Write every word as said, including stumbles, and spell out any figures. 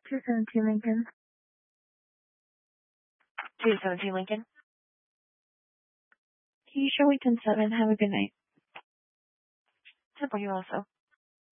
two seventeen Lincoln. two seventeen Lincoln. Can you show me ten seven? Have a good night. Simple, you also.